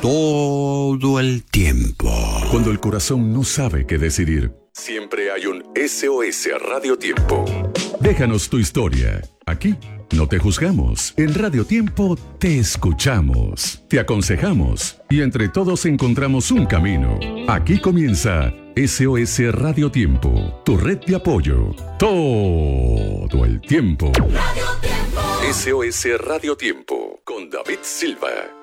todo el tiempo. Cuando el corazón no sabe qué decidir, siempre hay un SOS Radio Tiempo. Déjanos tu historia. Aquí no te juzgamos. En Radio Tiempo te escuchamos, te aconsejamos y entre todos encontramos un camino. Aquí comienza SOS Radio Tiempo, tu red de apoyo. Todo el tiempo. Radio Tiempo. SOS Radio Tiempo con David Silva.